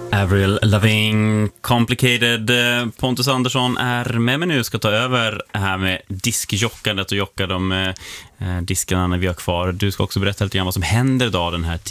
Avril Lavigne, Complicated. Pontus Andersson är med mig nu, ska ta över här med diskjockandet och jocka de diskarna när vi har kvar. Du ska också berätta lite grann vad som händer idag den här